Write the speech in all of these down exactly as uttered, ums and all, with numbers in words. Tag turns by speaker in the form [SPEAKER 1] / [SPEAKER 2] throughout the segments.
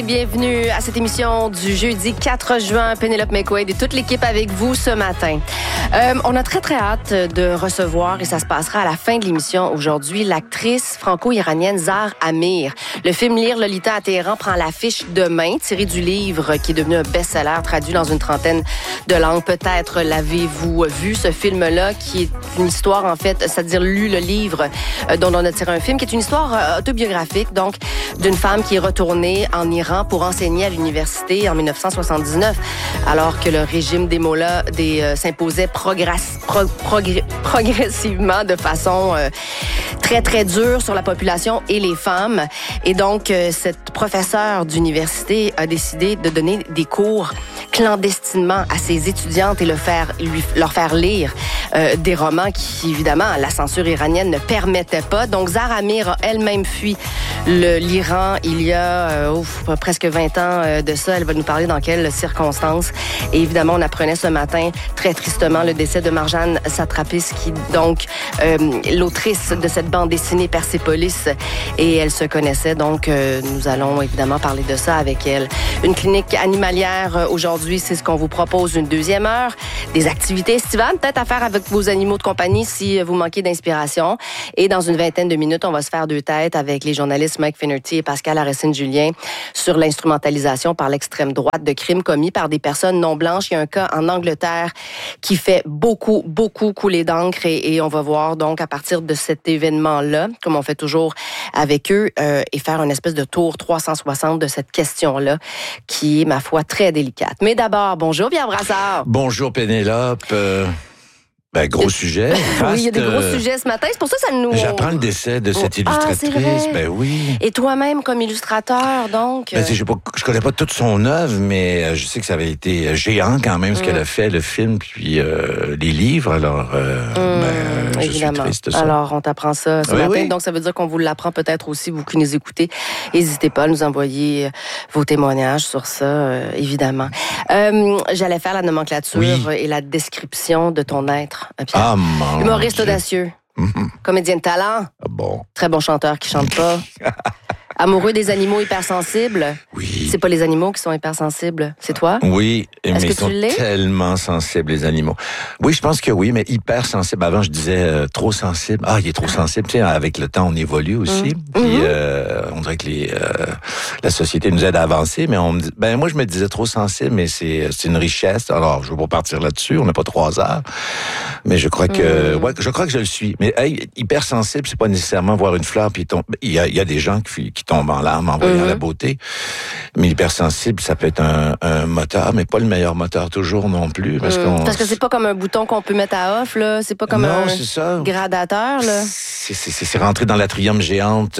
[SPEAKER 1] Bienvenue à cette émission du jeudi quatre juin. Penelope McQuaid et toute l'équipe avec vous ce matin. Euh, on a très, très hâte de recevoir, et ça se passera à la fin de l'émission aujourd'hui, l'actrice franco-iranienne Zahra Amir. Le film Lire Lolita à Téhéran prend l'affiche demain, tiré du livre qui est devenu un best-seller, traduit dans une trentaine de langues. Peut-être l'avez-vous vu, ce film-là, qui est une histoire, en fait, c'est-à-dire lu le livre dont on a tiré un film, qui est une histoire autobiographique, donc, d'une femme qui est retournée en Iran pour enseigner à l'université en dix-neuf cent soixante-dix-neuf, alors que le régime des mollahs des, euh, s'imposait progress, pro, progr, progressivement de façon euh, très, très dure sur la population et les femmes. Et donc, euh, cette professeure d'université a décidé de donner des cours clandestinement à ses étudiantes et le faire, lui, leur faire lire euh, des romans qui, évidemment, la censure iranienne ne permettait pas. Donc, Zahra Amir a elle-même fui le, l'Iran il y a euh, ouf, presque vingt ans euh, de ça. Elle va nous parler dans quelles circonstances. Et évidemment, on apprenait ce matin, très tristement, le décès de Marjane Satrapis, qui, donc, euh, l'autrice de cette bande dessinée Persépolis, et elle se connaissait. Donc, euh, nous allons évidemment parler de ça avec elle. Une clinique animalière euh, aujourd'hui, c'est ce qu'on vous propose, une deuxième heure. Des activités estivales, peut-être à faire avec vos animaux de compagnie si vous manquez d'inspiration. Et dans une vingtaine de minutes, on va se faire deux têtes avec les journalistes Mike Finnerty et Pascal Aressine-Julien sur l'instrumentalisation par l'extrême droite de crimes commis par des personnes non blanches. Il y a un cas en Angleterre qui fait beaucoup, beaucoup couler d'encre et, et on va voir donc à partir de cet événement-là, comme on fait toujours avec eux, euh, et faire une espèce de tour trois cent soixante de cette question-là qui est, ma foi, très délicate. Mais d'abord, bonjour Pierre Brassard.
[SPEAKER 2] Bonjour Pénélope. Euh... Ben, gros sujet. Vaste,
[SPEAKER 1] oui, il y a des gros euh, sujets ce matin. C'est pour ça que ça nous...
[SPEAKER 2] J'apprends le décès de cette illustratrice.
[SPEAKER 1] Ah, c'est vrai.
[SPEAKER 2] Ben oui.
[SPEAKER 1] Et toi-même, comme illustrateur, donc...
[SPEAKER 2] Ben, je, pas, je connais pas toute son œuvre, mais je sais que ça avait été géant quand même, ce mm. qu'elle a fait, le film, puis euh, les livres. Alors, euh, mm, ben, je évidemment. suis triste. Ça.
[SPEAKER 1] Alors, on t'apprend ça ce oui, matin. Oui. Donc, ça veut dire qu'on vous l'apprend peut-être aussi, vous qui nous écoutez. N'hésitez pas à nous envoyer vos témoignages sur ça, euh, évidemment. Euh, j'allais faire la nomenclature oui. et la description de ton être.
[SPEAKER 2] Ah, mon
[SPEAKER 1] humoriste
[SPEAKER 2] Dieu.
[SPEAKER 1] audacieux, mm-hmm. comédien de talent,
[SPEAKER 2] ah bon.
[SPEAKER 1] Très bon chanteur qui chante pas, amoureux des animaux hypersensibles.
[SPEAKER 2] Oui.
[SPEAKER 1] C'est pas les animaux qui sont hypersensibles, c'est toi?
[SPEAKER 2] Oui,
[SPEAKER 1] Est-ce
[SPEAKER 2] mais
[SPEAKER 1] que
[SPEAKER 2] ils sont
[SPEAKER 1] tu l'es?
[SPEAKER 2] tellement sensibles, les animaux. Oui, je pense que oui, mais hypersensible. Avant, je disais euh, trop sensible. Ah, il est trop sensible. Tu sais, avec le temps, on évolue aussi. Mm. Puis, mm-hmm. euh, on dirait que les, euh, la société nous aide à avancer, mais on me dit, ben moi, je me disais trop sensible, mais c'est, c'est une richesse. Alors, je veux pas partir là-dessus. On n'a pas trois heures. Mais je crois que, mm. ouais, je crois que je le suis. Mais hey, hypersensible, c'est pas nécessairement voir une fleur puis tomber. Il y a, il y a des gens qui, qui tombent en larmes en voyant mm-hmm. la beauté. Mais hypersensible, ça peut être un, un moteur, mais pas le meilleur moteur toujours non plus. Parce, mm. qu'on...
[SPEAKER 1] parce que c'est pas comme un bouton qu'on peut mettre à off, là. C'est pas comme
[SPEAKER 2] non,
[SPEAKER 1] un
[SPEAKER 2] c'est ça.
[SPEAKER 1] gradateur, là.
[SPEAKER 2] C'est, c'est, c'est, c'est rentré dans l'atrium géante,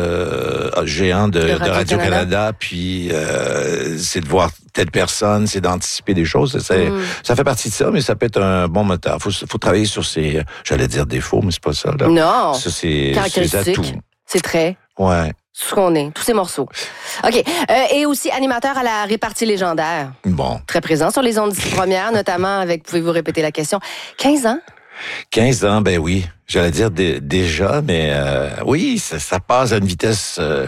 [SPEAKER 2] euh, géant de, de Radio-Canada. Radio-Canada, puis euh, c'est de voir telle personne, c'est d'anticiper des choses. C'est, mm. Ça fait partie de ça, mais ça peut être un bon moteur. Faut, faut travailler sur ses, j'allais dire défauts, mais c'est pas ça, là.
[SPEAKER 1] Non.
[SPEAKER 2] Ça, c'est ses atouts.
[SPEAKER 1] C'est très.
[SPEAKER 2] Ouais.
[SPEAKER 1] Tout ce qu'on est, tous ces morceaux. OK. Euh, et aussi animateur à la répartie légendaire.
[SPEAKER 2] Bon.
[SPEAKER 1] Très présent sur les ondes premières, notamment avec, pouvez-vous répéter la question, quinze ans?
[SPEAKER 2] quinze ans, ben oui. J'allais dire d- déjà, mais euh, oui, ça, ça passe à une vitesse... Euh,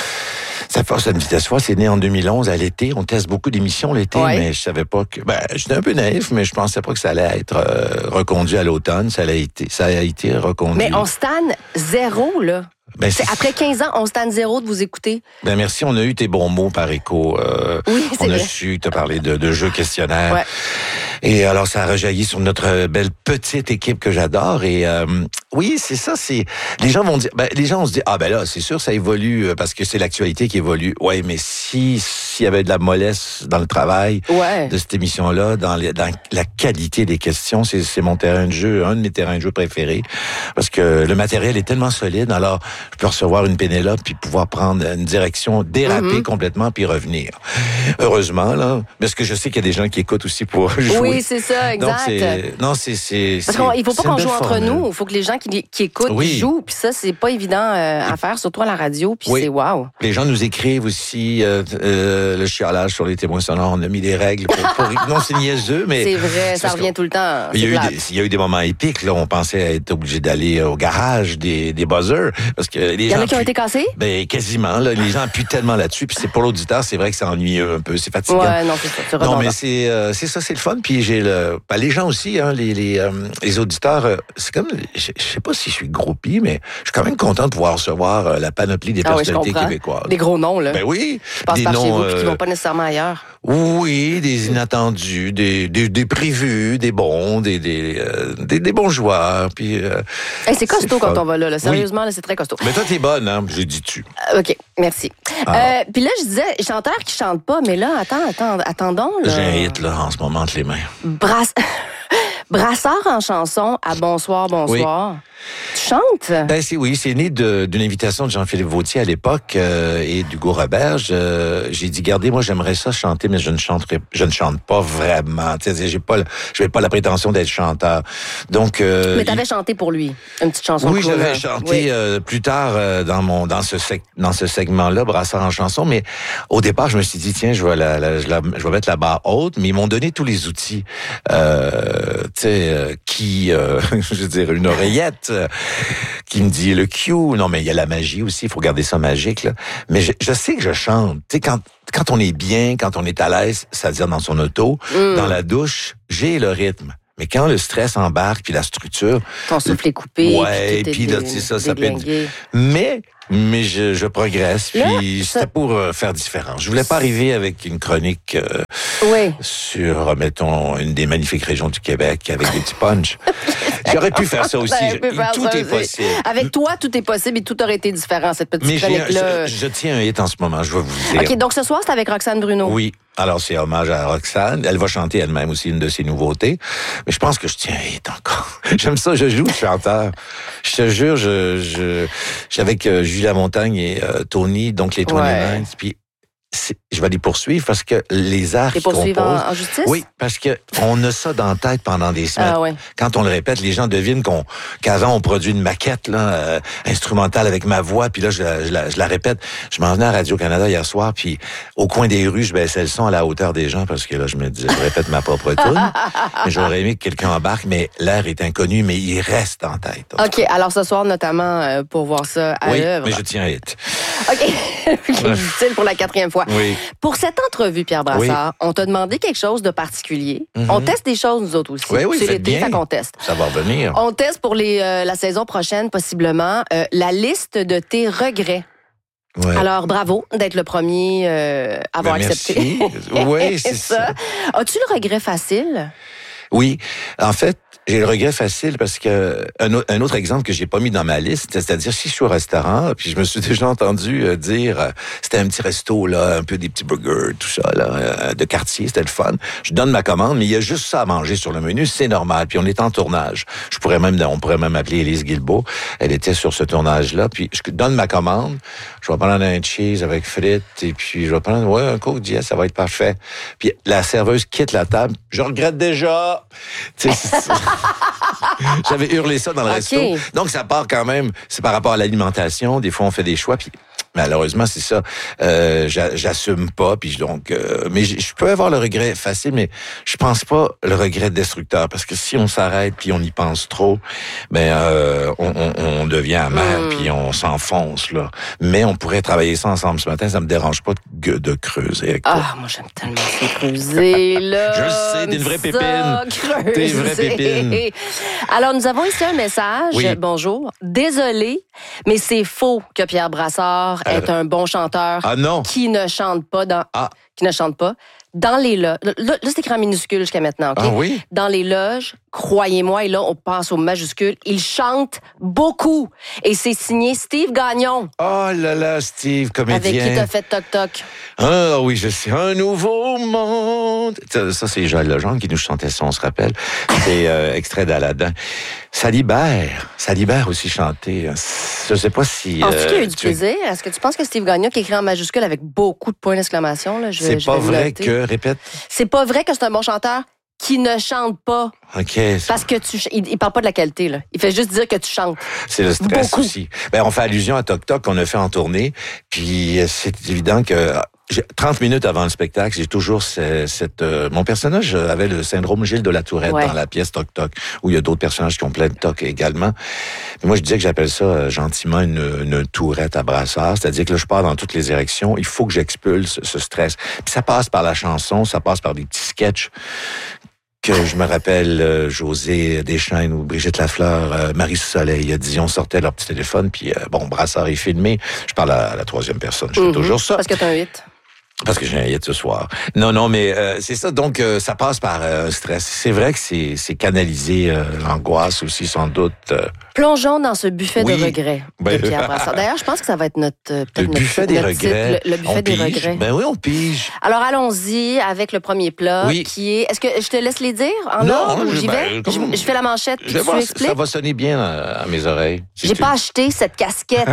[SPEAKER 2] ça passe à une vitesse folle. C'est né en deux mille onze, à l'été. On teste beaucoup d'émissions l'été, ouais. mais je savais pas que... Ben, j'étais un peu naïf, mais je pensais pas que ça allait être euh, reconduit à l'automne. Ça a été, ça a été reconduit.
[SPEAKER 1] Mais on stanne zéro, là. Ben, c'est... Après quinze ans, on stanne zéro de vous écouter.
[SPEAKER 2] Ben merci, on a eu tes bons mots par écho. Euh,
[SPEAKER 1] oui, c'est
[SPEAKER 2] on
[SPEAKER 1] vrai.
[SPEAKER 2] a su te parler de, de jeux questionnaires.
[SPEAKER 1] Ouais.
[SPEAKER 2] Et alors, ça a rejailli sur notre belle petite équipe que j'adore. Et euh, oui, c'est ça. C'est les gens vont dire, ben, les gens vont se dire, ah ben là, c'est sûr, ça évolue parce que c'est l'actualité qui évolue. Ouais, mais si s'il y avait de la mollesse dans le travail
[SPEAKER 1] ouais.
[SPEAKER 2] de cette émission-là, dans, les, dans la qualité des questions, c'est, c'est mon terrain de jeu, un de mes terrains de jeu préférés, parce que le matériel est tellement solide. Alors, je peux recevoir une Pénélope puis pouvoir prendre une direction, déraper mm-hmm. complètement puis revenir. Heureusement là, parce que je sais qu'il y a des gens qui écoutent aussi pour jouer.
[SPEAKER 1] Oui, c'est ça, exact.
[SPEAKER 2] Donc c'est, non, c'est, c'est,
[SPEAKER 1] parce qu'il faut pas qu'on joue entre nous. Il faut que les gens qui, qui écoutent
[SPEAKER 2] oui.
[SPEAKER 1] jouent. Puis ça, c'est pas évident euh, à faire, surtout à la radio. Puis
[SPEAKER 2] oui.
[SPEAKER 1] c'est wow.
[SPEAKER 2] Les gens nous écrivent aussi. Euh, euh, le, le chialage sur les témoins sonores, on a mis des règles pour... pour non, c'est niaiseux, mais...
[SPEAKER 1] C'est vrai, ça revient tout le temps.
[SPEAKER 2] Il y, a eu des, il y a eu des moments épiques, là, on pensait être obligé d'aller au garage des, des buzzers, parce que les
[SPEAKER 1] il y en
[SPEAKER 2] gens...
[SPEAKER 1] a qui ont
[SPEAKER 2] pu...
[SPEAKER 1] été cassés?
[SPEAKER 2] Ben, quasiment, là, les gens appuient tellement là-dessus, puis c'est pour l'auditeur, c'est vrai que c'est ennuyeux un peu, c'est fatigant.
[SPEAKER 1] Ouais, non, c'est ça, c'est
[SPEAKER 2] Non, mais c'est, euh, c'est ça, c'est le fun, puis j'ai le... Ben, les gens aussi, hein, les, les, euh, les auditeurs, euh, c'est comme, je, je sais pas si je suis groupie, mais je suis quand même content de pouvoir recevoir euh, la panoplie des
[SPEAKER 1] ah
[SPEAKER 2] personnalités
[SPEAKER 1] oui,
[SPEAKER 2] québécoises.
[SPEAKER 1] Des gros noms, là.
[SPEAKER 2] Ben oui.
[SPEAKER 1] Qui passent
[SPEAKER 2] des
[SPEAKER 1] par
[SPEAKER 2] noms,
[SPEAKER 1] chez vous,
[SPEAKER 2] euh...
[SPEAKER 1] puis qui vont pas nécessairement ailleurs.
[SPEAKER 2] Oui, des inattendus, des, des, des prévus, des bons, des, des, euh, des, des bons joueurs. Puis, euh,
[SPEAKER 1] hey, c'est costaud quand on va là, là. Sérieusement, oui. Là, c'est très costaud.
[SPEAKER 2] Mais toi, t'es bonne, hein? J'ai dit tu.
[SPEAKER 1] Euh, OK, merci. Euh, puis là, je disais, chanteur qui chante pas, mais là, attends, attends, attendons. Là.
[SPEAKER 2] J'ai un hit, là, en ce moment, entre les mains.
[SPEAKER 1] Brasse... Brassard en chanson à Bonsoir, bonsoir. Oui. Tu chantes?
[SPEAKER 2] Ben, c'est, oui, c'est né de, d'une invitation de Jean-Philippe Vautier à l'époque euh, et d'Hugo Roberge. Euh, j'ai dit, regardez, moi, j'aimerais ça chanter, mais je ne chanterai, je ne chante pas vraiment. Tu sais, j'ai pas, je n'ai pas la prétention d'être chanteur. Donc. Euh,
[SPEAKER 1] mais t'avais il... chanté pour lui une petite chanson.
[SPEAKER 2] Oui,
[SPEAKER 1] cool,
[SPEAKER 2] j'avais
[SPEAKER 1] hein?
[SPEAKER 2] chanté
[SPEAKER 1] oui.
[SPEAKER 2] euh, plus tard euh, dans mon dans ce sec, dans ce segment-là, Brassard en chanson. Mais au départ, je me suis dit, tiens, je vais la, la, la je vais mettre la barre haute. Mais ils m'ont donné tous les outils, euh, tu sais, euh, qui, euh, je veux dire, une oreillette. Euh, qui me dit le cue. Non, mais il y a la magie aussi, il faut garder ça magique, là. Mais je, je sais que je chante. Tu sais, quand, quand on est bien, quand on est à l'aise, c'est-à-dire dans son auto, mm. dans la douche, j'ai le rythme. Mais quand le stress embarque, puis la structure...
[SPEAKER 1] Ton souffle est coupé,
[SPEAKER 2] ouais, puis, puis là, tu sais, ça, ça peut être... Mais... Mais je, je progresse, puis là, c'était ça... pour euh, faire différent. Je voulais pas arriver avec une chronique euh,
[SPEAKER 1] oui.
[SPEAKER 2] sur, mettons, une des magnifiques régions du Québec avec des petits punchs. J'aurais pu faire ça aussi.
[SPEAKER 1] faire
[SPEAKER 2] tout
[SPEAKER 1] ça
[SPEAKER 2] est
[SPEAKER 1] aussi.
[SPEAKER 2] possible.
[SPEAKER 1] Avec toi, tout est possible et tout aurait été différent, cette petite
[SPEAKER 2] Mais
[SPEAKER 1] chronique-là.
[SPEAKER 2] Je, je tiens un hit en ce moment, je vais vous dire.
[SPEAKER 1] OK, donc ce soir, c'est avec Roxane Bruno.
[SPEAKER 2] Oui. Alors, c'est hommage à Roxane. Elle va chanter elle-même aussi une de ses nouveautés. Mais je pense que je tiens un hit encore. J'aime ça, je joue le chanteur. Je te jure, je, je, je avec euh, Julie Lamontagne et euh, Tony, donc les Tony
[SPEAKER 1] ouais.
[SPEAKER 2] Mines, puis c'est, je vais les poursuivre parce que les arts
[SPEAKER 1] les
[SPEAKER 2] qu'ils composent...
[SPEAKER 1] en, en justice?
[SPEAKER 2] Oui, parce que on a ça dans la tête pendant des semaines.
[SPEAKER 1] Ah, ouais.
[SPEAKER 2] Quand on le répète, les gens devinent qu'on, qu'avant on produit une maquette là, euh, instrumentale avec ma voix, puis là je la, je, la, je la répète. Je m'en venais à Radio-Canada hier soir, puis au coin des rues, je baissais le son à la hauteur des gens parce que là je me disais, je répète ma propre tune. Mais j'aurais aimé que quelqu'un embarque, mais l'air est inconnu, mais il reste en tête. En
[SPEAKER 1] OK, alors ce soir notamment euh, pour voir ça à
[SPEAKER 2] oui,
[SPEAKER 1] l'œuvre.
[SPEAKER 2] mais je tiens à hit.
[SPEAKER 1] OK, utile pour la quatrième fois.
[SPEAKER 2] Oui.
[SPEAKER 1] Pour cette entrevue, Pierre Brassard,
[SPEAKER 2] oui.
[SPEAKER 1] on t'a demandé quelque chose de particulier.
[SPEAKER 2] Mm-hmm.
[SPEAKER 1] On teste des choses, nous autres aussi.
[SPEAKER 2] Oui, oui,
[SPEAKER 1] c'est l'été,
[SPEAKER 2] bien.
[SPEAKER 1] fait qu'on teste.
[SPEAKER 2] Ça va revenir.
[SPEAKER 1] On teste pour les, euh, la saison prochaine, possiblement, euh, la liste de tes regrets.
[SPEAKER 2] Ouais.
[SPEAKER 1] Alors, bravo d'être le premier euh, à avoir
[SPEAKER 2] ben,
[SPEAKER 1] accepté.
[SPEAKER 2] Oui, c'est ça.
[SPEAKER 1] ça. As-tu le regret facile?
[SPEAKER 2] Oui. En fait, j'ai le regret facile parce que un, autre, un autre exemple que j'ai pas mis dans ma liste, c'est-à-dire si je suis au restaurant, puis je me suis déjà entendu euh, dire, euh, c'était un petit resto là, un peu des petits burgers, tout ça là, euh, de quartier, c'était le fun. Je donne ma commande, mais il y a juste ça à manger sur le menu, c'est normal. Puis on est en tournage. Je pourrais même, on pourrait même appeler Élise Guilbeault. Elle était sur ce tournage-là. Puis je donne ma commande, je vais prendre un cheese avec frites et puis je vais prendre ouais un Coke Diet, ça va être parfait. Puis la serveuse quitte la table, je regrette déjà. Tu sais, j'avais hurlé ça dans le
[SPEAKER 1] okay.
[SPEAKER 2] resto. Donc, ça part quand même, c'est par rapport à l'alimentation. Des fois, on fait des choix, puis malheureusement, c'est ça. Euh, j'assume pas, puis donc... Euh, mais je peux avoir le regret facile, mais je pense pas le regret destructeur, parce que si on s'arrête, puis on y pense trop, ben euh, on, on, on devient amer, mm. puis on s'enfonce, là. Mais on pourrait travailler ça ensemble ce matin, ça me dérange pas de, de creuser avec toi.
[SPEAKER 1] Ah, moi, j'aime tellement ça creuser, là.
[SPEAKER 2] Je le sais, t'es une vraie pépine. T'es une vraie pépine.
[SPEAKER 1] Alors, nous avons ici un message.
[SPEAKER 2] Oui.
[SPEAKER 1] Bonjour. Désolé, mais c'est faux que Pierre Brassard euh, est un bon chanteur
[SPEAKER 2] ah non.
[SPEAKER 1] qui ne chante pas dans...
[SPEAKER 2] Ah.
[SPEAKER 1] Qui ne chante pas. Dans les loges... Là, là c'est écrit en minuscule jusqu'à maintenant, OK?
[SPEAKER 2] Ah oui?
[SPEAKER 1] Dans les loges, croyez-moi, et là, on passe aux majuscules, il chante beaucoup. Et c'est signé Steve Gagnon.
[SPEAKER 2] Oh là là, Steve, comédien.
[SPEAKER 1] Avec qui t'as fait toc-toc.
[SPEAKER 2] Ah oui, je sais. Un nouveau monde. Ça, ça c'est Joël Legendre qui nous chantait ça, on se rappelle. C'est euh, extrait d'Aladin. Ça libère. Ça libère aussi chanter. Je sais pas si...
[SPEAKER 1] Penses-tu
[SPEAKER 2] euh,
[SPEAKER 1] qu'il y a eu du
[SPEAKER 2] tu...
[SPEAKER 1] plaisir? Est-ce que tu penses que Steve Gagnon, qui écrit en majuscule avec beaucoup de points d'exclamation, là, je,
[SPEAKER 2] c'est
[SPEAKER 1] je
[SPEAKER 2] pas
[SPEAKER 1] vais
[SPEAKER 2] vrai
[SPEAKER 1] noter.
[SPEAKER 2] que... Répète.
[SPEAKER 1] C'est pas vrai que c'est un bon chanteur qui ne chante pas.
[SPEAKER 2] OK.
[SPEAKER 1] Parce que tu... Il, il parle pas de la qualité, là. Il fait juste dire que tu chantes.
[SPEAKER 2] C'est le stress
[SPEAKER 1] beaucoup.
[SPEAKER 2] aussi. Ben, on fait allusion à Toc Toc qu'on a fait en tournée. Puis c'est évident que... trente minutes avant le spectacle, j'ai toujours cette... cette euh, mon personnage avait le syndrome Gilles de la Tourette ouais. dans la pièce Toc Toc, où il y a d'autres personnages qui ont plein de tocs également. Mais moi, je disais que j'appelle ça euh, gentiment une, une tourette à brassard, c'est-à-dire que là, je pars dans toutes les directions, il faut que j'expulse ce stress. Puis ça passe par la chanson, ça passe par des petits sketchs que je me rappelle, euh, José Deschaines ou Brigitte Lafleur, euh, Marie Soleil, Dion sortaient leur petit téléphone, puis euh, bon, Brassard est filmé. Je parle à, à la troisième personne, je fais mm-hmm. toujours ça.
[SPEAKER 1] Parce que t'as un hit.
[SPEAKER 2] Parce que j'ai un hit ce soir. Non, non, mais euh, c'est ça. Donc, euh, ça passe par euh, un stress. C'est vrai que c'est, c'est canalisé, euh, l'angoisse aussi, sans doute. Euh...
[SPEAKER 1] Plongeons dans ce buffet oui. de regrets
[SPEAKER 2] ben,
[SPEAKER 1] de Pierre Brassard. D'ailleurs, je pense que ça va être notre... Peut-être
[SPEAKER 2] le
[SPEAKER 1] notre,
[SPEAKER 2] buffet des
[SPEAKER 1] notre
[SPEAKER 2] regrets.
[SPEAKER 1] Titre, le, le buffet
[SPEAKER 2] on
[SPEAKER 1] des
[SPEAKER 2] pige.
[SPEAKER 1] regrets.
[SPEAKER 2] Ben oui, on pige.
[SPEAKER 1] Alors, allons-y avec le premier plat
[SPEAKER 2] oui.
[SPEAKER 1] qui est... Est-ce que je te laisse les dire en
[SPEAKER 2] non,
[SPEAKER 1] ordre ou
[SPEAKER 2] je,
[SPEAKER 1] j'y vais?
[SPEAKER 2] Ben,
[SPEAKER 1] je, je fais la manchette puis tu
[SPEAKER 2] voir,
[SPEAKER 1] expliques?
[SPEAKER 2] Ça va sonner bien à, à mes oreilles.
[SPEAKER 1] Si J'ai tu... pas acheté cette casquette.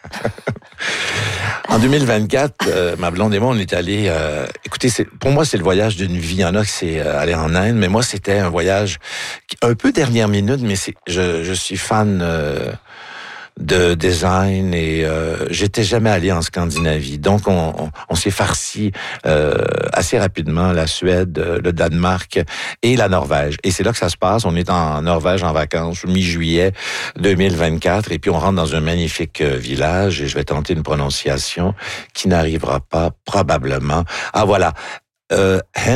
[SPEAKER 2] En deux mille vingt-quatre, euh, ma blonde et moi, on est allés... Euh, écoutez, c'est, pour moi, c'est le voyage d'une vie. Il y en a qui c'est euh, aller en Inde, mais moi, c'était un voyage qui, un peu dernière minute, mais c'est, je, je suis fan euh, de design et euh, j'étais jamais allé en Scandinavie. Donc, on, on, on s'est farci euh, assez rapidement la Suède, le Danemark et la Norvège. Et c'est là que ça se passe. On est en Norvège en vacances, mi-juillet deux mille vingt-quatre, et puis on rentre dans un magnifique village, et je vais tenter une prononciation qui n'arrivera pas, probablement. Ah, voilà. Euh,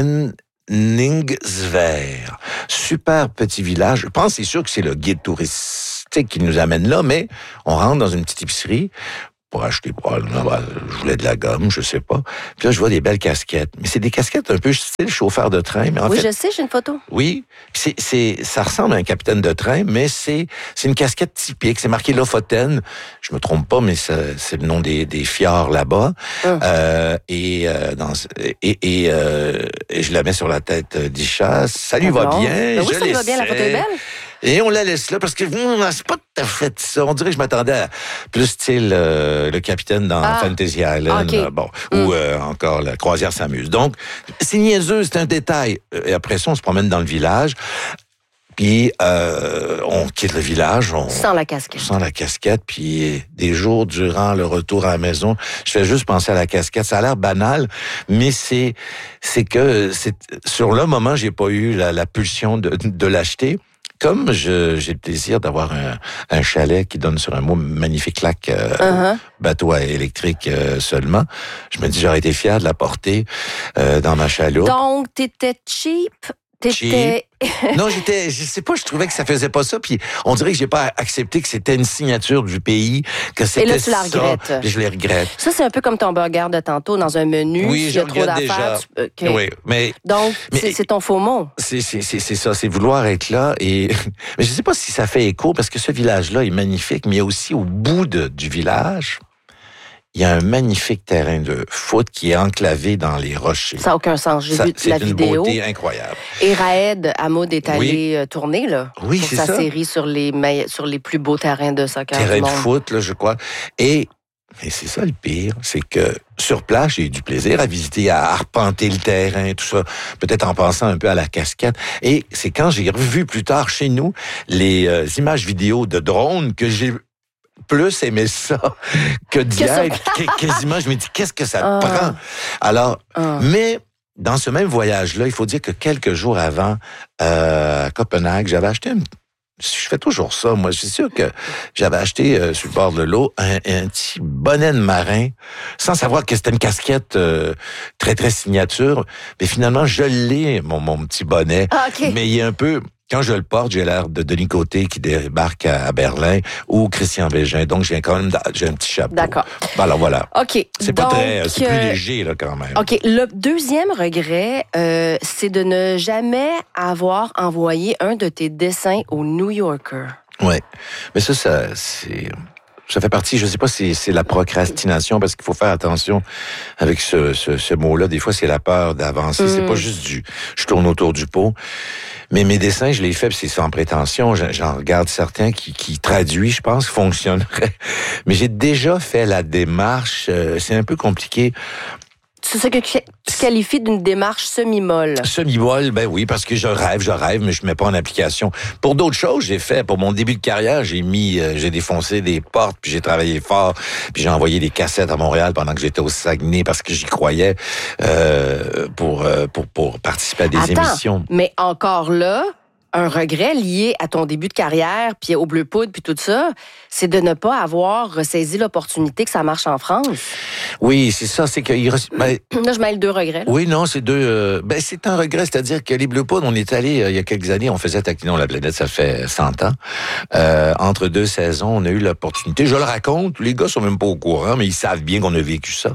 [SPEAKER 2] Henningsver. Super petit village. Je pense, c'est sûr que c'est le guide touristique qui nous amène là, mais on rentre dans une petite épicerie pour acheter, probablement, je voulais de la gomme, je sais pas. Puis là, je vois des belles casquettes. Mais c'est des casquettes un peu style chauffeur de train. Mais en
[SPEAKER 1] oui,
[SPEAKER 2] fait,
[SPEAKER 1] je sais, j'ai une photo.
[SPEAKER 2] Oui, c'est, c'est, ça ressemble à un capitaine de train, mais c'est, c'est une casquette typique. C'est marqué Lofoten. Je me trompe pas, mais ça, c'est le nom des, des fjords là-bas. Hum. Euh, et, euh, dans, et, et, euh, et je la mets sur la tête d'Isha. Ça lui va bien.
[SPEAKER 1] Ben oui,
[SPEAKER 2] je
[SPEAKER 1] ça lui va bien, la photo est belle.
[SPEAKER 2] Et on la laisse là parce que hum, c'est pas tout à fait ça. On dirait que je m'attendais à plus style euh, le capitaine dans ah. Fantasy Island, okay. euh, bon, mm. ou euh, encore la croisière s'amuse. Donc, c'est niaiseux, c'est un détail. Et après ça, on se promène dans le village. Puis euh, on quitte le village, on
[SPEAKER 1] sans la casquette,
[SPEAKER 2] sans la casquette. Puis des jours durant le retour à la maison, je fais juste penser à la casquette. Ça a l'air banal, mais c'est c'est que c'est sur le moment, j'ai pas eu la, la pulsion de, de l'acheter. Comme je, j'ai le plaisir d'avoir un, un chalet qui donne sur un mot magnifique lac, euh, uh-huh. bateau électrique euh, seulement, je me dis j'aurais été fier de la porter euh, dans ma chaloupe.
[SPEAKER 1] Donc, t'étais cheap? T'étais...
[SPEAKER 2] Non, j'étais, je sais pas, je trouvais que ça faisait pas ça, puis on dirait que j'ai pas accepté que c'était une signature du pays, que c'était ça.
[SPEAKER 1] Et là, tu la regrettes.
[SPEAKER 2] Puis je les regrette.
[SPEAKER 1] Ça, c'est un peu comme ton burger de tantôt dans un menu.
[SPEAKER 2] Oui,
[SPEAKER 1] s'il y a trop d'affaires. Tu... Okay.
[SPEAKER 2] Oui, mais.
[SPEAKER 1] Donc,
[SPEAKER 2] mais,
[SPEAKER 1] c'est, c'est ton faux mot.
[SPEAKER 2] C'est, c'est, c'est, c'est ça, c'est vouloir être là et, mais je sais pas si ça fait écho parce que ce village-là est magnifique, mais il y a aussi au bout de, du village, il y a un magnifique terrain de foot qui est enclavé dans les rochers.
[SPEAKER 1] Ça n'a aucun sens. J'ai ça, vu la vidéo.
[SPEAKER 2] C'est une beauté incroyable.
[SPEAKER 1] Et Raed Hamoud est allé
[SPEAKER 2] oui.
[SPEAKER 1] tourner là,
[SPEAKER 2] oui,
[SPEAKER 1] pour
[SPEAKER 2] c'est
[SPEAKER 1] sa
[SPEAKER 2] ça.
[SPEAKER 1] série sur les, sur les plus beaux terrains de soccer
[SPEAKER 2] terrain
[SPEAKER 1] du monde.
[SPEAKER 2] de foot, là, je crois. Et, et c'est ça le pire, c'est que sur place, j'ai eu du plaisir à visiter, à arpenter le terrain, tout ça, peut-être en pensant un peu à la casquette. Et c'est quand j'ai revu plus tard chez nous les euh, images vidéo de drones que j'ai plus aimé ça que d'y être. Quasiment, je me dis, qu'est-ce que ça te uh. prend? Alors, uh. mais dans ce même voyage-là, il faut dire que quelques jours avant, euh, à Copenhague, j'avais acheté un... Je fais toujours ça, moi. Je suis sûr que j'avais acheté euh, sur le bord de l'eau un, un petit bonnet de marin, sans savoir que c'était une casquette euh, très, très signature. Mais finalement, je l'ai, mon, mon petit bonnet.
[SPEAKER 1] Ah, okay.
[SPEAKER 2] Mais il est un peu... Quand je le porte, j'ai l'air de Denis Côté qui débarque à Berlin ou Christian Bégin. Donc, j'ai quand même j'ai un petit chapeau.
[SPEAKER 1] D'accord.
[SPEAKER 2] Alors, voilà.
[SPEAKER 1] OK.
[SPEAKER 2] C'est
[SPEAKER 1] donc,
[SPEAKER 2] pas très... C'est plus léger, là, quand même.
[SPEAKER 1] OK. Le deuxième regret, euh, c'est de ne jamais avoir envoyé un de tes dessins au New Yorker.
[SPEAKER 2] Oui. Mais ça, ça c'est... Ça fait partie, je sais pas si c'est la procrastination, parce qu'il faut faire attention avec ce, ce, ce mot-là. Des fois, c'est la peur d'avancer. Mm. C'est pas juste du, je tourne autour du pot. Mais mes dessins, je les fais, puis c'est sans prétention. J'en regarde certains qui, qui traduisent, je pense, fonctionneraient. Mais j'ai déjà fait la démarche. C'est un peu compliqué.
[SPEAKER 1] C'est ça que tu qualifies d'une démarche semi-molle.
[SPEAKER 2] Semi-molle, ben oui, parce que je rêve, je rêve, mais je mets pas en application. Pour d'autres choses, j'ai fait, pour mon début de carrière, j'ai mis, euh, j'ai défoncé des portes, puis j'ai travaillé fort, puis j'ai envoyé des cassettes à Montréal pendant que j'étais au Saguenay parce que j'y croyais euh, pour, euh, pour pour participer à des
[SPEAKER 1] Attends,
[SPEAKER 2] émissions.
[SPEAKER 1] Mais encore là, un regret lié à ton début de carrière, puis au Bleu Poudre, puis tout ça, c'est de ne pas avoir ressaisi l'opportunité que ça marche en France.
[SPEAKER 2] Oui, c'est ça, c'est que... Il... Ben...
[SPEAKER 1] Là, je mêle deux regrets. Là.
[SPEAKER 2] Oui, non, c'est deux... Euh... Ben, c'est un regret, c'est-à-dire que les Bleu Poudre, on est allé euh, il y a quelques années, on faisait Taquinons la planète, ça fait cent ans. Euh, entre deux saisons, on a eu l'opportunité, je le raconte, les gars sont même pas au courant, mais ils savent bien qu'on a vécu ça.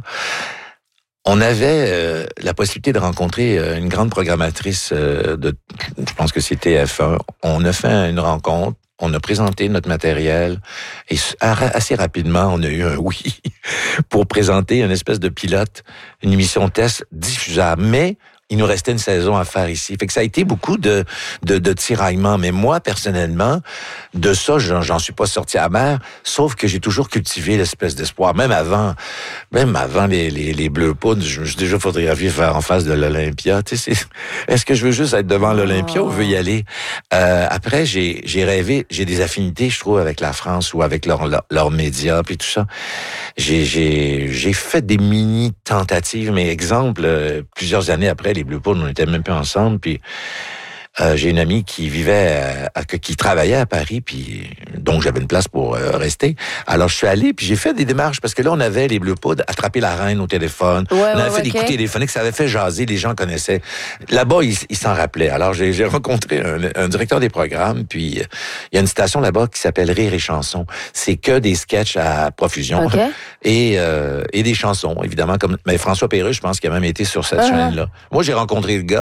[SPEAKER 2] On avait euh, la possibilité de rencontrer euh, une grande programmatrice euh, de, je pense que c'était F un. On a fait une rencontre, on a présenté notre matériel et assez rapidement, on a eu un oui pour présenter une espèce de pilote, une émission test diffusable. Mais il nous restait une saison à faire ici. Fait que ça a été beaucoup de, de, de tiraillements. Mais moi, personnellement, de ça, j'en, j'en suis pas sorti amer, sauf que j'ai toujours cultivé l'espèce d'espoir. Même avant, même avant les, les, les Bleu Poudre, je me suis déjà photographié faire en face de l'Olympia. Tu sais, c'est, est-ce que je veux juste être devant l'Olympia oh. ou veux y aller? Euh, après, j'ai, j'ai rêvé, j'ai des affinités, je trouve, avec la France ou avec leurs leur, leur médias puis tout ça. J'ai, j'ai, j'ai fait des mini-tentatives, mais exemple, euh, plusieurs années après, les Bleu Poudre, on n'était même plus ensemble, puis euh, j'ai une amie qui vivait, à, à, qui travaillait à Paris, puis donc j'avais une place pour euh, rester. Alors je suis allé, puis j'ai fait des démarches, parce que là on avait les Bleu Poudre, attraper la reine au téléphone,
[SPEAKER 1] ouais,
[SPEAKER 2] on
[SPEAKER 1] ouais,
[SPEAKER 2] avait fait
[SPEAKER 1] okay.
[SPEAKER 2] des coups téléphoniques, ça avait fait jaser, les gens connaissaient. Là-bas, ils, ils s'en rappelaient. Alors j'ai, j'ai rencontré un, un directeur des programmes, puis il euh, y a une station là-bas qui s'appelle Rire et Chansons. C'est que des sketchs à profusion
[SPEAKER 1] okay.
[SPEAKER 2] et euh, et des chansons, évidemment. Comme mais François Pérusse, je pense qu'il a même été sur cette uh-huh. chaîne-là. Moi, j'ai rencontré le gars.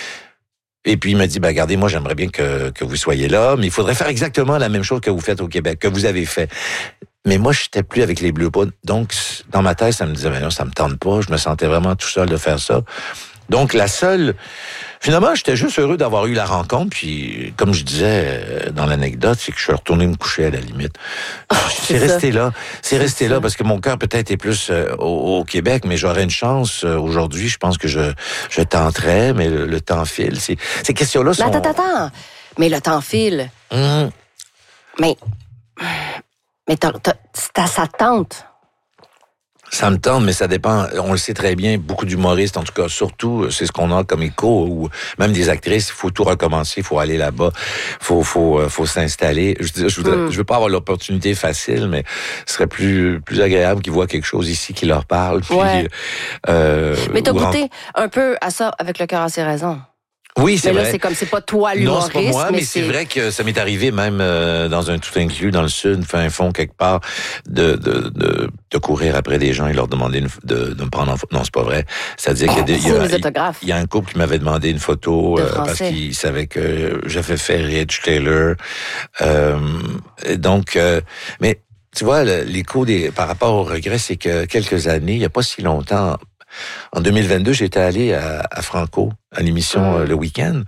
[SPEAKER 2] Et puis, il m'a dit, ben, regardez, moi, j'aimerais bien que, que vous soyez là, mais il faudrait faire exactement la même chose que vous faites au Québec, que vous avez fait. Mais moi, je n'étais plus avec les Bleu Poudre. Donc, dans ma tête, ça me disait, ben non, ça me tente pas. Je me sentais vraiment tout seul de faire ça. Donc, la seule... Finalement, j'étais juste heureux d'avoir eu la rencontre. Puis, comme je disais dans l'anecdote, c'est que je suis retourné me coucher à la limite. Oh, c'est, c'est resté là. C'est, c'est resté ça. là parce que mon cœur peut-être est plus euh, au, au Québec, mais j'aurais une chance euh, aujourd'hui. Je pense que je, je tenterais, mais le, le temps file. C'est, ces questions-là sont...
[SPEAKER 1] Mais attends, attends. Mais le temps file.
[SPEAKER 2] Mmh.
[SPEAKER 1] Mais... Mais t'as, t'as, ça tente.
[SPEAKER 2] Ça me tente, mais ça dépend. On le sait très bien, beaucoup d'humoristes, en tout cas, surtout, c'est ce qu'on a comme écho, ou même des actrices, il faut tout recommencer, il faut aller là-bas, faut faut euh, faut s'installer. Je, je, voudrais, mm. je veux pas avoir l'opportunité facile, mais ce serait plus plus agréable qu'ils voient quelque chose ici qui leur parle. Puis,
[SPEAKER 1] ouais.
[SPEAKER 2] euh,
[SPEAKER 1] mais t'as goûté
[SPEAKER 2] rem...
[SPEAKER 1] un peu à ça avec Le cœur à ses raisons.
[SPEAKER 2] Oui, c'est
[SPEAKER 1] mais là,
[SPEAKER 2] vrai.
[SPEAKER 1] c'est comme, c'est pas toi l'humoriste.
[SPEAKER 2] Non, c'est pas moi, mais,
[SPEAKER 1] mais
[SPEAKER 2] c'est...
[SPEAKER 1] c'est
[SPEAKER 2] vrai que ça m'est arrivé même euh, dans un tout inclus dans le sud, fin fond quelque part, de de de, de courir après des gens et leur demander une, de, de me prendre en photo. Non, c'est pas vrai. C'est-à-dire qu'il y a, des, il y a, il, il y a un couple qui m'avait demandé une photo euh, parce qu'il savait que j'avais fait Rich Taylor. Euh, donc, euh, mais tu vois, l'écho des par rapport au regret, c'est que quelques années, il y a pas si longtemps. En deux mille vingt-deux, j'étais allé à, à Franco, à l'émission mmh. euh, Le Week-end.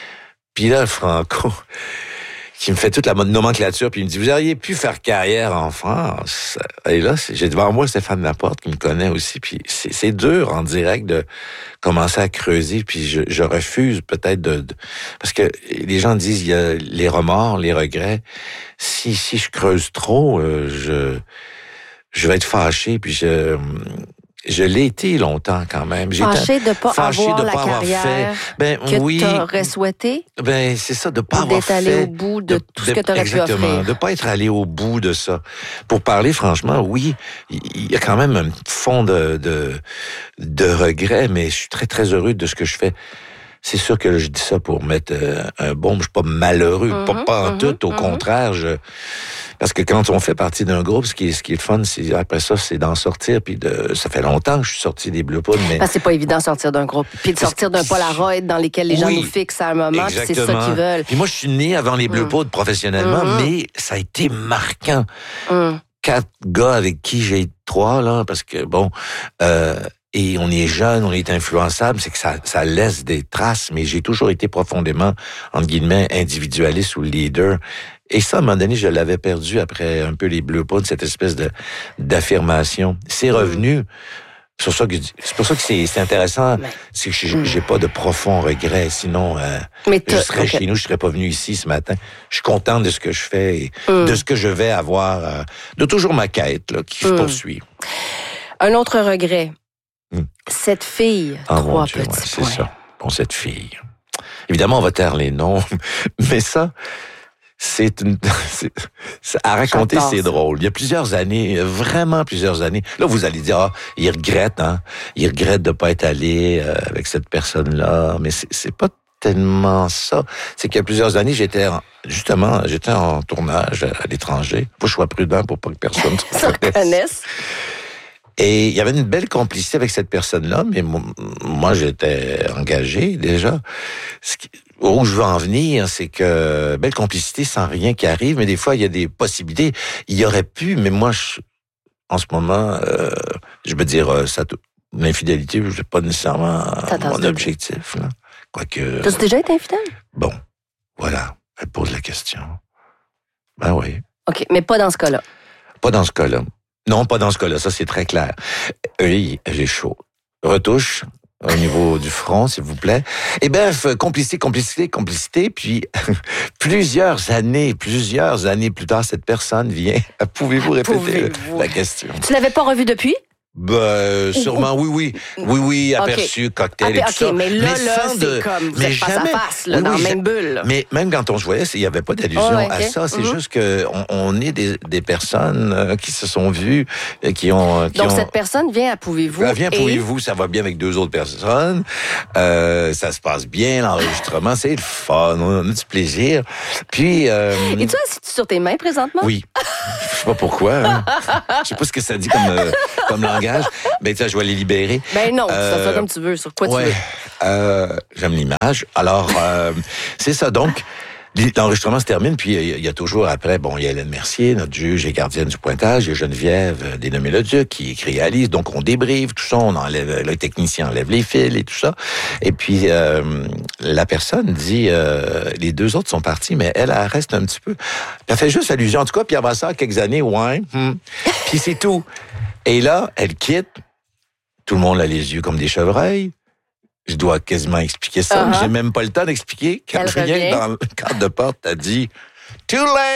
[SPEAKER 2] Puis là, Franco, qui me fait toute la nomenclature, puis il me dit, vous auriez pu faire carrière en France. Et là, c'est, j'ai devant moi Stéphane Laporte, qui me connaît aussi, puis c'est, c'est dur en direct de commencer à creuser, puis je, je refuse peut-être de, de... Parce que les gens disent, il y a les remords, les regrets. Si, si je creuse trop, euh, je, je vais être fâché, puis je... Je l'ai été longtemps quand même. J'ai
[SPEAKER 1] fâché de pas
[SPEAKER 2] fâché
[SPEAKER 1] avoir
[SPEAKER 2] de
[SPEAKER 1] la
[SPEAKER 2] pas avoir
[SPEAKER 1] carrière
[SPEAKER 2] fait. Ben
[SPEAKER 1] que
[SPEAKER 2] oui.
[SPEAKER 1] t'aurais souhaité.
[SPEAKER 2] Ben c'est ça, de pas avoir
[SPEAKER 1] d'être allé
[SPEAKER 2] fait.
[SPEAKER 1] au bout de, de tout ce
[SPEAKER 2] de,
[SPEAKER 1] que t'aurais pu offrir.
[SPEAKER 2] Exactement, de pas être allé au bout de ça. Pour parler franchement, oui, il y a quand même un fond de de, de regret, mais je suis très très heureux de ce que je fais. C'est sûr que je dis ça pour mettre euh, un bon, je suis pas malheureux, mm-hmm, pas, pas en mm-hmm, tout, au mm-hmm. contraire, je, parce que quand on fait partie d'un groupe, ce qui est, ce qui est fun, c'est, après ça, c'est d'en sortir, puis de, ça fait longtemps que je suis sorti des Bleu Poudre, mais...
[SPEAKER 1] Parce que c'est pas évident de sortir d'un groupe, puis de sortir d'un Polaroid dans lesquels les gens oui, nous fixent à un moment, puis c'est ça qu'ils veulent.
[SPEAKER 2] Puis moi, je suis né avant les Bleu mm. Poudre professionnellement, mm-hmm. mais ça a été marquant. Mm. Quatre gars avec qui j'ai été trois, là, parce que, bon... Euh, et on est jeune, on est influençable, c'est que ça, ça laisse des traces, mais j'ai toujours été profondément, entre guillemets, individualiste ou leader. Et ça, à un moment donné, je l'avais perdu après un peu les Bleu Poudre, cette espèce de d'affirmation. C'est revenu, C'est pour ça que, c'est pour ça que c'est, c'est intéressant.
[SPEAKER 1] Mais,
[SPEAKER 2] c'est que j'ai, j'ai pas de profonds regrets. Sinon, euh, je serais okay. chez nous, je serais pas venu ici ce matin. Je suis content de ce que je fais et mm. de ce que je vais avoir, euh, de toujours ma quête, là, qui se mm. poursuit.
[SPEAKER 1] Un autre regret. Mm. Cette fille,
[SPEAKER 2] oh,
[SPEAKER 1] trois
[SPEAKER 2] Dieu,
[SPEAKER 1] petits
[SPEAKER 2] ouais, c'est
[SPEAKER 1] points.
[SPEAKER 2] ça. Bon, cette fille. Évidemment, on va taire les noms, mais ça, c'est une, c'est, c'est, à raconter, J'adore c'est ça. drôle. Il y a plusieurs années, vraiment plusieurs années. Là, vous allez dire, ah, il regrette, hein. Il regrette de pas être allé euh, avec cette personne-là. Mais c'est, c'est pas tellement ça. C'est qu'il y a plusieurs années, j'étais en, justement, j'étais en tournage à, à l'étranger. Faut que je sois prudent pour pas que personne se
[SPEAKER 1] reconnaisse.
[SPEAKER 2] Et il y avait une belle complicité avec cette personne-là, mais moi, j'étais engagé déjà. Ce qui, où je veux en venir, c'est que belle complicité sans rien qui arrive, mais des fois, il y a des possibilités. Il y aurait pu, mais moi, je, en ce moment, euh, je veux dire, ça, l'infidélité, je n'ai pas nécessairement T'attends mon objectif. Là. Quoique...
[SPEAKER 1] T'as déjà été infidèle?
[SPEAKER 2] Bon, voilà. Elle pose la question. Ben oui.
[SPEAKER 1] OK, mais pas dans ce cas-là.
[SPEAKER 2] Pas dans ce cas-là. Non, pas dans ce cas-là, ça c'est très clair. Oui, j'ai chaud. Retouche au niveau du front, s'il vous plaît. Et bref, complicité, complicité, complicité, puis plusieurs années, plusieurs années plus tard, cette personne vient. Pouvez-vous répéter Pouvez-vous? la question?
[SPEAKER 1] Tu l'avais pas revu depuis?
[SPEAKER 2] Ben, sûrement, oui, oui. Oui, oui, aperçu, okay. cocktail
[SPEAKER 1] Apé-
[SPEAKER 2] et tout
[SPEAKER 1] okay,
[SPEAKER 2] ça.
[SPEAKER 1] Mais là, mais là, c'est de... comme, vous mais êtes face jamais... à face, là, oui, dans oui, la même bulle. Là.
[SPEAKER 2] Mais même quand on se voyait, il n'y avait pas d'allusion oh, okay. à ça. C'est mm-hmm. juste qu'on on est des, des personnes euh, qui se sont vues, euh, qui ont... Qui
[SPEAKER 1] Donc,
[SPEAKER 2] ont...
[SPEAKER 1] cette personne vient à Pouvez-vous.
[SPEAKER 2] Elle vient à
[SPEAKER 1] et...
[SPEAKER 2] Pouvez-vous, ça va bien avec deux autres personnes. Euh, ça se passe bien, l'enregistrement, c'est le fun, on a du plaisir. Puis... Euh...
[SPEAKER 1] Et tu assis sur tes mains présentement?
[SPEAKER 2] Oui. Je sais pas pourquoi. Hein. Je sais pas ce que ça dit comme, euh, comme langage. Mais tu sais, je vais les libérer.
[SPEAKER 1] Ben non, euh, tu fais ça comme tu veux, sur quoi
[SPEAKER 2] ouais,
[SPEAKER 1] tu veux.
[SPEAKER 2] Euh, j'aime l'image. Alors, euh, c'est ça. Donc, l'enregistrement se termine, puis il y a toujours après, bon, il y a Hélène Mercier, notre juge et gardienne du pointage, il y a Geneviève Dénommé-le-Duc qui écrit Alice, donc on débriefe tout ça, on enlève, le technicien enlève les fils et tout ça. Et puis, euh, la personne dit, euh, les deux autres sont partis, mais elle, elle reste un petit peu. Elle fait juste allusion. En tout cas, Pierre Brassard, quelques années, ouais. Hmm. Puis c'est tout. Et là, elle quitte. Tout le monde a les yeux comme des chevreuils. Je dois quasiment expliquer ça, uh-huh. mais j'ai même pas le temps d'expliquer. Quand elle rien dans le cadre de porte, t'as dit « Too late! »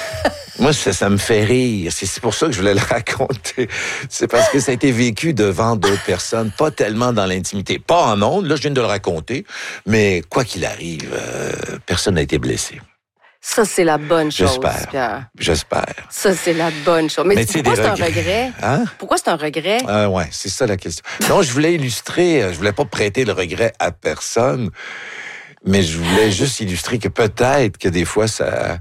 [SPEAKER 2] Moi, ça, ça me fait rire. C'est, c'est pour ça que je voulais le raconter. C'est parce que ça a été vécu devant d'autres personnes, pas tellement dans l'intimité. Pas en ondes, là, je viens de le raconter, mais quoi qu'il arrive, euh, personne n'a été blessé.
[SPEAKER 1] Ça, c'est la bonne chose,
[SPEAKER 2] J'espère.
[SPEAKER 1] Pierre.
[SPEAKER 2] J'espère.
[SPEAKER 1] Ça, c'est la bonne chose. Mais, Mais pourquoi c'est regrets. un regret?
[SPEAKER 2] Hein?
[SPEAKER 1] Pourquoi c'est un regret?
[SPEAKER 2] Euh, ouais, c'est ça la question. Non, je voulais illustrer, je voulais pas prêter le regret à personne, mais je voulais juste illustrer que peut-être que des fois, ça...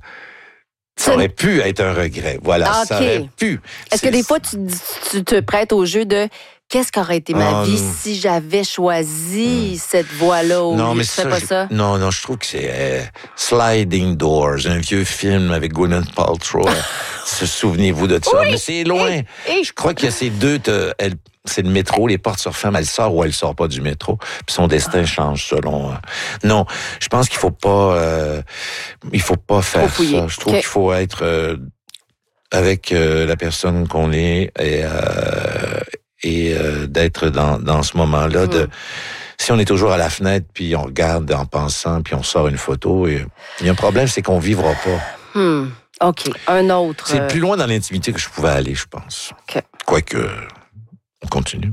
[SPEAKER 2] Ça aurait pu être un regret. Voilà, ah, okay. ça aurait pu.
[SPEAKER 1] Est-ce c'est... que des fois, tu, tu te prêtes au jeu de... Qu'est-ce qu'aurait été ma oh, vie non. si j'avais choisi mmh. cette voie-là?
[SPEAKER 2] Non, mais
[SPEAKER 1] tu
[SPEAKER 2] ça,
[SPEAKER 1] fais pas
[SPEAKER 2] je,
[SPEAKER 1] ça?
[SPEAKER 2] Non, non, je trouve que c'est euh, Sliding Doors, un vieux film avec Gwyneth Paltrow. Se souvenez-vous de ça?
[SPEAKER 1] Oui.
[SPEAKER 2] Mais c'est loin. Et, et... Je crois qu'il y a ces deux... Te, elle, c'est le métro, les portes se referment, elle sort ou elle sort pas du métro. Puis son destin ah. change selon... Euh... Non, je pense qu'il faut pas... Euh, il faut pas faire faut ça. Je trouve okay. qu'il faut être euh, avec euh, la personne qu'on est et... Euh, et euh, d'être dans, dans ce moment-là. Mmh. De, si on est toujours à la fenêtre, puis on regarde en pensant, puis on sort une photo, et il y a un problème, c'est qu'on vivra pas.
[SPEAKER 1] Mmh. OK. Un autre...
[SPEAKER 2] C'est euh... plus loin dans l'intimité que je pouvais aller, je pense.
[SPEAKER 1] OK.
[SPEAKER 2] Quoique, on continue.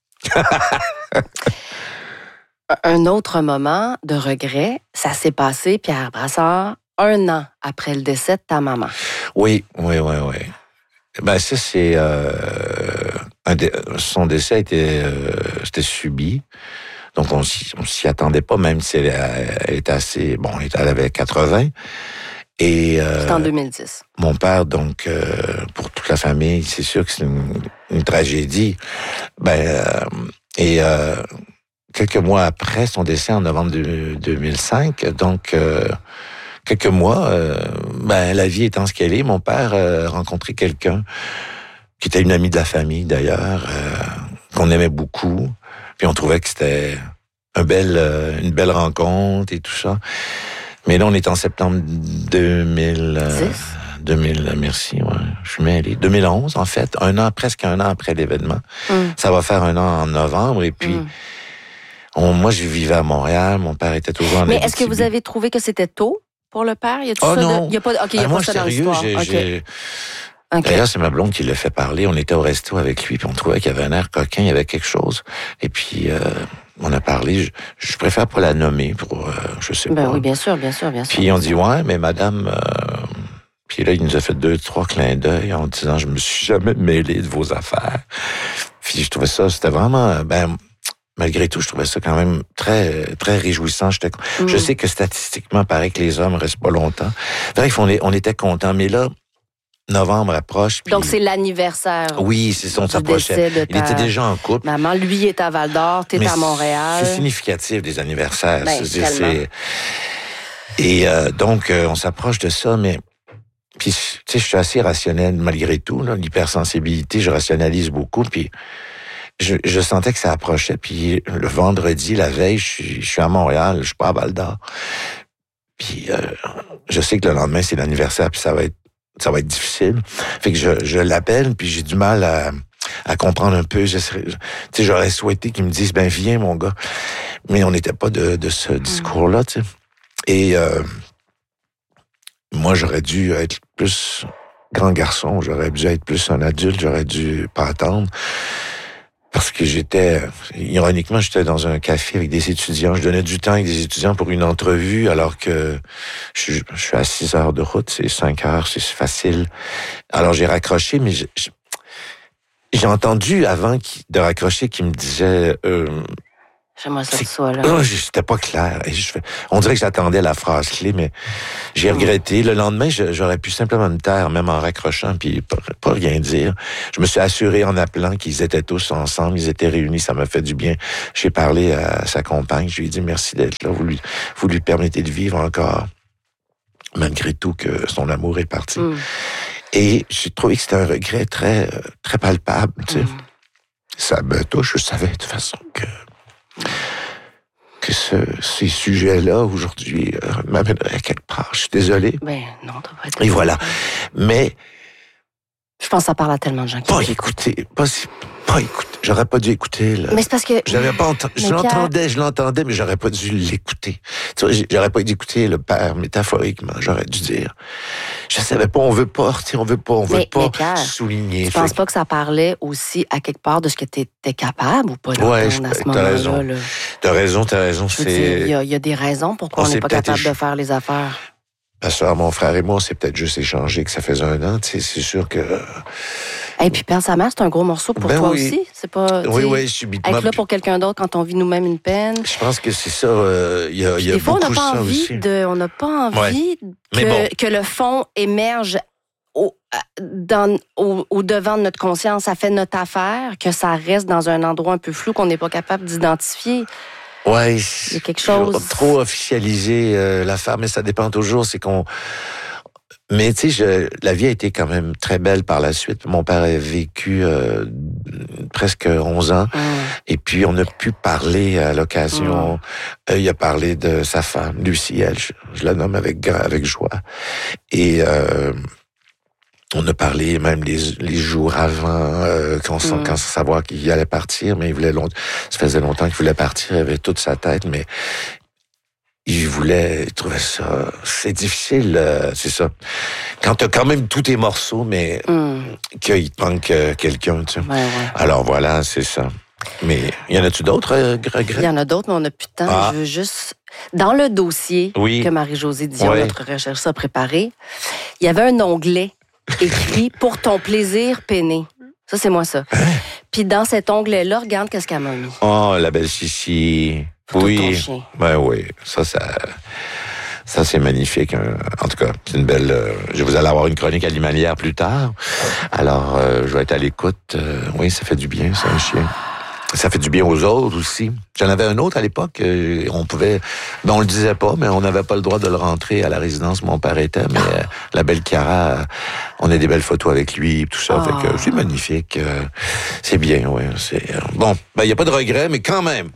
[SPEAKER 1] Un autre moment de regret, ça s'est passé, Pierre Brassard, un an après le décès de ta maman.
[SPEAKER 2] Oui, oui, oui, oui. Ben ça, c'est... Euh, un dé, son décès était, euh, c'était subi. Donc, on s'y, on s'y attendait pas, même si elle, elle était assez... Bon, elle avait quatre-vingts. Et... Euh,
[SPEAKER 1] c'était en deux mille dix.
[SPEAKER 2] Mon père, donc, euh, pour toute la famille, c'est sûr que c'est une, une tragédie. Ben, euh, et euh, quelques mois après son décès, en novembre deux mille cinq, donc... Euh, Quelques mois, euh, ben la vie étant ce qu'elle est, mon père euh, a rencontré quelqu'un qui était une amie de la famille d'ailleurs, euh, qu'on aimait beaucoup, puis on trouvait que c'était un bel, euh, une belle rencontre et tout ça. Mais là, on est en septembre deux mille deux mille, merci, ouais, je suis mêlé. deux mille onze, en fait, un an, presque un an après l'événement. Mm. Ça va faire un an en novembre, et puis, mm. on, moi, je vivais à Montréal, mon père était toujours en
[SPEAKER 1] Mais
[SPEAKER 2] Abitibi.
[SPEAKER 1] est-ce que vous avez trouvé que c'était tôt pour le père? Y a tout
[SPEAKER 2] oh
[SPEAKER 1] ça
[SPEAKER 2] non!
[SPEAKER 1] De... Y a pas... OK, il y a
[SPEAKER 2] ben
[SPEAKER 1] pas
[SPEAKER 2] moi,
[SPEAKER 1] ça
[SPEAKER 2] sérieux,
[SPEAKER 1] dans l'histoire.
[SPEAKER 2] J'ai,
[SPEAKER 1] okay.
[SPEAKER 2] j'ai...
[SPEAKER 1] Okay.
[SPEAKER 2] D'ailleurs, c'est ma blonde qui l'a fait parler. On était au resto avec lui, puis on trouvait qu'il avait un air coquin, il y avait quelque chose. Et puis, euh, on a parlé. Je, je préfère pas la nommer pour, euh, je sais
[SPEAKER 1] ben
[SPEAKER 2] pas.
[SPEAKER 1] Oui, bien sûr, bien sûr, bien sûr.
[SPEAKER 2] Puis on dit, ouais, mais madame... Euh... Puis là, il nous a fait deux, trois clins d'œil en disant, je me suis jamais mêlé de vos affaires. Puis je trouvais ça, c'était vraiment... ben malgré tout, je trouvais ça quand même très très réjouissant. J'étais, mmh. Je sais que statistiquement, pareil que les hommes restent pas longtemps. Bref, on, est, on était contents. Mais là, novembre approche. Puis...
[SPEAKER 1] Donc, c'est l'anniversaire.
[SPEAKER 2] Oui, c'est ça, on s'approchait.
[SPEAKER 1] Ta...
[SPEAKER 2] Il était déjà en couple.
[SPEAKER 1] Maman, lui, est à Val-d'Or, t'es à Montréal.
[SPEAKER 2] C'est significatif des anniversaires.
[SPEAKER 1] Ben,
[SPEAKER 2] c'est, c'est... Et euh, donc, euh, on s'approche de ça, mais... Puis, tu sais, je suis assez rationnel malgré tout. Là. L'hypersensibilité, je rationalise beaucoup. Puis, je, je sentais que ça approchait. Puis, le vendredi, la veille, je suis, je suis à Montréal, je suis pas à Val-d'Or. Puis, euh, je sais que le lendemain, c'est l'anniversaire, puis ça va être ça va être difficile. Fait que je, je l'appelle, puis j'ai du mal à, à comprendre un peu. Tu sais, j'aurais souhaité qu'ils me disent, ben viens, mon gars. Mais on n'était pas de, de ce discours-là, tu sais. Et euh, moi, j'aurais dû être plus grand garçon, j'aurais dû être plus un adulte, j'aurais dû pas attendre. Parce que j'étais, ironiquement, j'étais dans un café avec des étudiants. Je donnais du temps avec des étudiants pour une entrevue, alors que je, je suis à six heures de route, c'est cinq heures, c'est facile. Alors j'ai raccroché, mais je, je, j'ai entendu avant de raccrocher qu'il me disait... Euh,
[SPEAKER 1] J'aimerais ça que tu sois là.
[SPEAKER 2] Non, c'était pas clair. Et je, on dirait que j'attendais la phrase clé, mais j'ai regretté. Le lendemain, je, j'aurais pu simplement me taire, même en raccrochant, puis pas, pas rien dire. Je me suis assuré en appelant qu'ils étaient tous ensemble, ils étaient réunis, ça m'a fait du bien. J'ai parlé à sa compagne, je lui ai dit merci d'être là, vous lui, vous lui permettez de vivre encore, malgré tout que son amour est parti. Mm. Et j'ai trouvé que c'était un regret très, très palpable, tu sais. Mm. Ça me touche, je savais de toute façon que que ce, ces sujets-là, aujourd'hui, euh, m'amèneraient quelque part. Je suis désolé.
[SPEAKER 1] Ben, non, t'as pas été...
[SPEAKER 2] Et voilà. Mais...
[SPEAKER 1] Je pense que ça parle à tellement de gens qui...
[SPEAKER 2] Pas écouter. Pas, pas écouter. J'aurais pas dû écouter, là.
[SPEAKER 1] Mais c'est parce que...
[SPEAKER 2] J'avais pas ent... Je l'entendais, je l'entendais, mais j'aurais pas dû l'écouter. Tu vois, j'aurais pas dû écouter le père, métaphoriquement. J'aurais dû dire... Je savais pas, on veut pas, on veut pas, on veut mais, pas mais Pierre, souligner.
[SPEAKER 1] Tu penses pas que ça parlait aussi à quelque part de ce que t'étais capable ou pas d'entendre
[SPEAKER 2] ouais,
[SPEAKER 1] à ce moment-là?
[SPEAKER 2] T'as raison.
[SPEAKER 1] Là.
[SPEAKER 2] T'as raison, t'as raison. C'est...
[SPEAKER 1] Il y, y a des raisons pourquoi on n'est pas capable éch... de faire les affaires.
[SPEAKER 2] Ma soeur, mon frère et moi, on s'est peut-être juste échangé que ça faisait un an. Tu sais, c'est sûr que...
[SPEAKER 1] Et puis perdre sa mère, c'est un gros morceau pour
[SPEAKER 2] ben
[SPEAKER 1] toi
[SPEAKER 2] oui.
[SPEAKER 1] aussi. C'est pas.
[SPEAKER 2] Oui, oui, subitement.
[SPEAKER 1] Être là pour quelqu'un d'autre quand on vit nous-mêmes une peine.
[SPEAKER 2] Je pense que c'est ça. Il euh, y a, y a
[SPEAKER 1] des fois,
[SPEAKER 2] beaucoup
[SPEAKER 1] on n'a pas
[SPEAKER 2] ça
[SPEAKER 1] envie
[SPEAKER 2] aussi.
[SPEAKER 1] de, on n'a pas envie
[SPEAKER 2] ouais.
[SPEAKER 1] que,
[SPEAKER 2] bon.
[SPEAKER 1] que le fond émerge au, dans, au, au devant de notre conscience. Ça fait notre affaire, que ça reste dans un endroit un peu flou qu'on n'est pas capable d'identifier.
[SPEAKER 2] Ouais.
[SPEAKER 1] Il y a quelque chose.
[SPEAKER 2] Trop officialiser euh, l'affaire, mais ça dépend toujours. C'est qu'on. Mais tu sais, la vie a été quand même très belle par la suite. Mon père a vécu euh, presque onze ans. Mm. Et puis, on a pu parler à l'occasion. Mm. Euh, il a parlé de sa femme, Lucie, elle, je, je la nomme avec, avec joie. Et euh, on a parlé même les, les jours avant, euh, quand, mm. quand savoir qu'il allait partir, mais il voulait long, ça faisait longtemps qu'il voulait partir, il avait toute sa tête, mais... Il voulait, il trouvait ça, c'est difficile, euh, c'est ça. Quand t'as quand même tous tes morceaux, mais mm. qu'il te manque euh, quelqu'un, tu sais.
[SPEAKER 1] Ouais, ouais.
[SPEAKER 2] Alors voilà, c'est ça. Mais y en a-tu d'autres euh, regrets?
[SPEAKER 1] Il y en a d'autres, mais on n'a plus de temps. Ah. Je veux juste... Dans le dossier
[SPEAKER 2] oui.
[SPEAKER 1] que Marie-Josée Dion,
[SPEAKER 2] ouais.
[SPEAKER 1] notre recherche, a préparé, il y avait un onglet écrit « Pour ton plaisir peiné ». Ça, c'est moi, ça. Hein? Puis dans cet onglet-là, regarde qu'est-ce qu'elle m'a mis.
[SPEAKER 2] Oh, la belle Chichi.
[SPEAKER 1] Pour
[SPEAKER 2] oui,
[SPEAKER 1] ton chien.
[SPEAKER 2] Ben oui, ça, ça, ça c'est magnifique. Hein. En tout cas, c'est une belle. Euh, je vous allez avoir une chronique animalière plus tard. Alors, euh, je vais être à l'écoute. Euh, oui, ça fait du bien, ça, un chien. Ça fait du bien aux autres aussi. J'en avais un autre à l'époque. Euh, on pouvait, ben on le disait pas, mais on n'avait pas le droit de le rentrer à la résidence où mon père était. Mais euh, la belle Cara, euh, on a des belles photos avec lui, tout ça. Oh. Fait que c'est magnifique. Euh, c'est bien, oui. C'est euh, bon. Ben il y a pas de regret, mais quand même.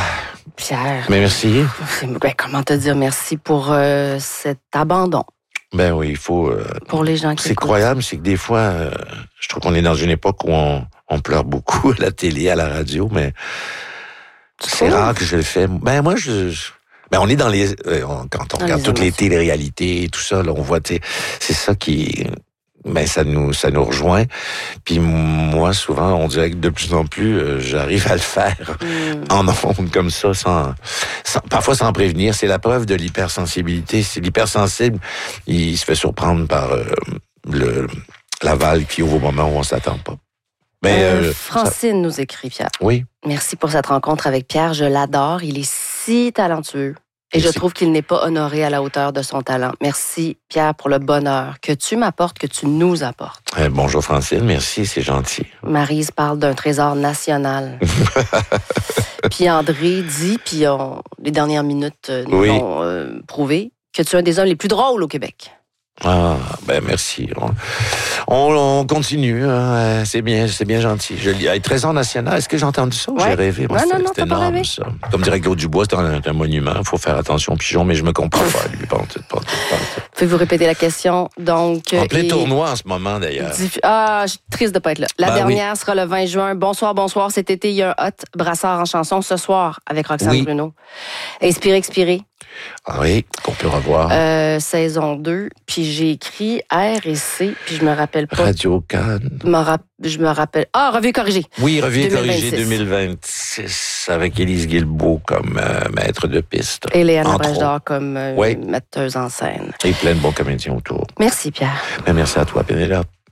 [SPEAKER 1] Pierre.
[SPEAKER 2] Mais merci.
[SPEAKER 1] Ben, comment te dire merci pour euh, cet abandon?
[SPEAKER 2] Ben oui, il faut... Euh,
[SPEAKER 1] Pour les gens qui
[SPEAKER 2] C'est
[SPEAKER 1] écoutent.
[SPEAKER 2] croyable, c'est que des fois, euh, je trouve qu'on est dans une époque où on, on pleure beaucoup à la télé, à la radio, mais c'est
[SPEAKER 1] trouves?
[SPEAKER 2] rare que je le fais. Ben moi, je... je- ben on est dans les... euh, on- quand on
[SPEAKER 1] Dans
[SPEAKER 2] regarde
[SPEAKER 1] les
[SPEAKER 2] toutes les
[SPEAKER 1] émotions.
[SPEAKER 2] téléréalités et tout ça, là, on voit, tu sais, c'est ça qui... Ben ça nous ça nous rejoint. Puis moi, souvent, on dirait que de plus en plus, euh, j'arrive à le faire
[SPEAKER 1] Mm.
[SPEAKER 2] en ondes comme ça, sans, sans parfois sans prévenir. C'est la preuve de l'hypersensibilité. C'est l'hypersensible, il se fait surprendre par euh, le la valve qui ouvre au moment où on s'attend pas. Mais
[SPEAKER 1] Euh,
[SPEAKER 2] euh, ça-
[SPEAKER 1] Francine nous écrit, Pierre.
[SPEAKER 2] oui,
[SPEAKER 1] Merci pour cette rencontre avec Pierre. Je l'adore. Il est si talentueux. Et je
[SPEAKER 2] Merci.
[SPEAKER 1] trouve qu'il n'est pas honoré à la hauteur de son talent. Merci, Pierre, pour le bonheur que tu m'apportes, que tu nous apportes.
[SPEAKER 2] Euh, bonjour Francine, merci, c'est gentil.
[SPEAKER 1] Maryse parle d'un trésor national. Puis André dit, puis on- les dernières minutes euh, nous
[SPEAKER 2] Oui.
[SPEAKER 1] l'ont euh, prouvé, que tu es un des hommes les plus drôles au Québec.
[SPEAKER 2] Ah, ben merci. On, on, on continue, hein, c'est bien, c'est bien gentil. Je lis, hey, Trésor national, est-ce que j'ai entendu ça ou
[SPEAKER 1] Ouais.
[SPEAKER 2] j'ai rêvé? Moi,
[SPEAKER 1] Non,
[SPEAKER 2] c'était
[SPEAKER 1] non, non,
[SPEAKER 2] c'était
[SPEAKER 1] t'as pas
[SPEAKER 2] énorme,
[SPEAKER 1] rêvé.
[SPEAKER 2] ça. Comme dirait Claude Dubois, c'est un, un monument, il faut faire attention aux pigeons, mais je me comprends pas, lui, pas en tout, pas en tout, pas en tout.
[SPEAKER 1] Pouvez-vous répéter la question? Donc,
[SPEAKER 2] En plein
[SPEAKER 1] et-
[SPEAKER 2] tournoi en ce moment, d'ailleurs.
[SPEAKER 1] Diffu- Ah, je suis triste de pas être là. La
[SPEAKER 2] Ben
[SPEAKER 1] dernière sera le vingt juin. Bonsoir, bonsoir. Cet été, il y a un hot brassard en chanson ce soir avec Roxane
[SPEAKER 2] Oui.
[SPEAKER 1] Bruno. Inspiré, expiré.
[SPEAKER 2] Ah oui, qu'on peut revoir.
[SPEAKER 1] Euh, saison deux. Puis j'ai écrit R et C. Puis je me rappelle pas.
[SPEAKER 2] Radio Cannes.
[SPEAKER 1] Me rap- Je me rappelle. Ah, revue corrigée.
[SPEAKER 2] Oui, revient corrigé
[SPEAKER 1] deux mille vingt-six.
[SPEAKER 2] deux mille vingt-six avec Élise Guilbeault comme euh, maître de piste.
[SPEAKER 1] Et Léana
[SPEAKER 2] Entre
[SPEAKER 1] Brèche d'Or comme euh,
[SPEAKER 2] Oui.
[SPEAKER 1] metteuse en scène.
[SPEAKER 2] Et plein de bons comédiens autour.
[SPEAKER 1] Merci, Pierre.
[SPEAKER 2] Ben, merci à toi, Pénélope.